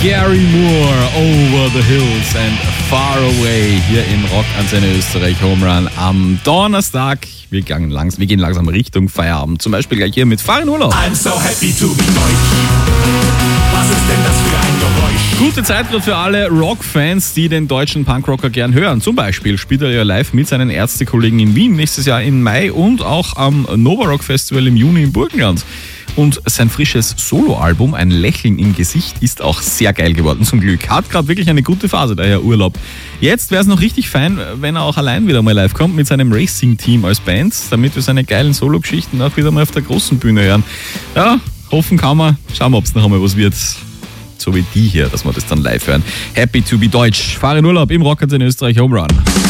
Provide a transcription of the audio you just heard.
Gary Moore, Over the Hills and Far Away, hier im Rockantenne Österreich Home Run am Donnerstag. Wir gehen langsam Richtung Feierabend, zum Beispiel gleich hier mit Fahr in Urlaub. I'm so happy to be deutsch. Was ist denn das für ein Geräusch? Gute Zeit gerade für alle Rockfans, die den deutschen Punkrocker gern hören. Zum Beispiel spielt er ja live mit seinen Ärztekollegen in Wien nächstes Jahr im Mai und auch am Nova Rock Festival im Juni im Burgenland. Und sein frisches Soloalbum, Ein Lächeln im Gesicht, ist auch sehr geil geworden, zum Glück. Hat gerade wirklich eine gute Phase, daher Urlaub. Jetzt wäre es noch richtig fein, wenn er auch allein wieder mal live kommt mit seinem Racing-Team als Band, damit wir seine geilen Solo-Geschichten auch wieder mal auf der großen Bühne hören. Ja, hoffen kann man. Schauen wir, ob es noch einmal was wird. So wie die hier, dass wir das dann live hören. Happy to be Deutsch. Fahr in Urlaub im Rockantenne Österreich Home Run.